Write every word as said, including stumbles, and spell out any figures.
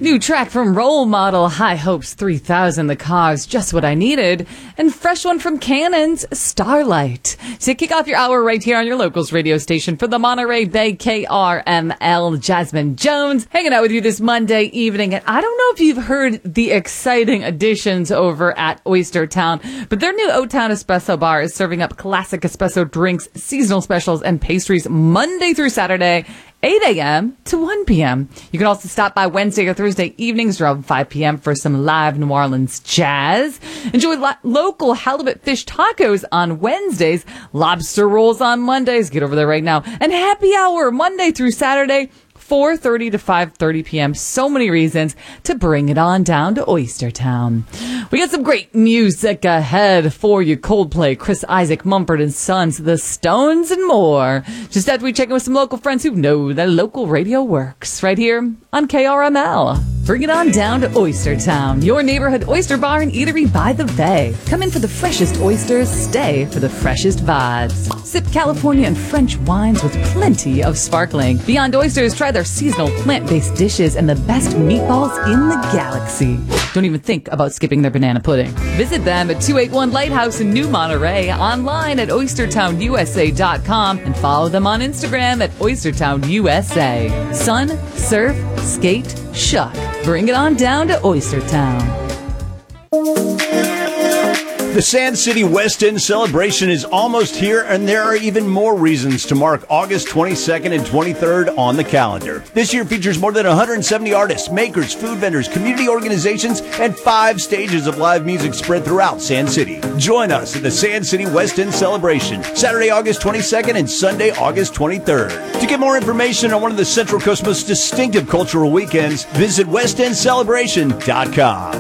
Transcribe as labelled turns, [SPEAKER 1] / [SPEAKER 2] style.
[SPEAKER 1] New track from Role Model, High Hopes three thousand, The Cause, Just What I Needed, and fresh one from Cannons, Starlight. So kick off your hour right here on your locals radio station for the Monterey Bay K R M L. Jasmine Jones hanging out with you this Monday evening. And I don't know if you've heard the exciting additions over at Oyster Town, but their new O-Town Espresso Bar is serving up classic espresso drinks, seasonal specials, and pastries Monday through Saturday, eight a.m. to one p.m. You can also stop by Wednesday or Thursday evenings around five p.m. for some live New Orleans jazz. Enjoy lo- local halibut fish tacos on Wednesdays, lobster rolls on Mondays. Get over there right now. And happy hour Monday through Saturday, four thirty to five thirty p.m. So many reasons to bring it on down to Oyster Town. We got some great music ahead for you. Coldplay, Chris Isaac, Mumford and Sons, The Stones, and more. Just after we check in with some local friends who know that local radio works right here on K R M L. Bring it on down to Oyster Town, your neighborhood oyster bar and eatery by the bay. Come in for the freshest oysters, stay for the freshest vibes. Sip California and French wines with plenty of sparkling. Beyond Oysters, try their seasonal plant-based dishes and the best meatballs in the galaxy. Don't even think about skipping their banana pudding. Visit them at two eighty-one Lighthouse in New Monterey, online at oyster town u s a dot com, and follow them on Instagram at oystertown u s a. Sun, surf, skate, shuck. Bring it on down to Oyster Town.
[SPEAKER 2] The Sand City West End celebration is almost here, and there are even more reasons to mark August twenty-second and twenty-third on the calendar. This year features more than one hundred seventy artists, makers, food vendors, community organizations, and five stages of live music spread throughout Sand City. Join us at the Sand City West End celebration, Saturday, August twenty-second and Sunday, August twenty-third. To get more information on one of the Central Coast's most distinctive cultural weekends, visit west end celebration dot com.